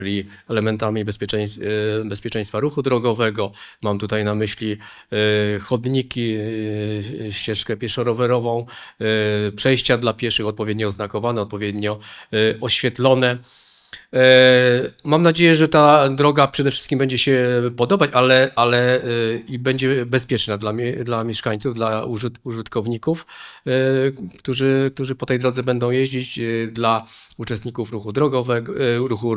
czyli elementami bezpieczeństwa ruchu drogowego. Mam tutaj na myśli chodniki, ścieżkę pieszo-rowerową, przejścia dla pieszych odpowiednio oznakowane, odpowiednio oświetlone. Mam nadzieję, że ta droga przede wszystkim będzie się podobać, ale i będzie bezpieczna dla mieszkańców, dla użytkowników, którzy po tej drodze będą jeździć, dla uczestników ruchu drogowego, ruchu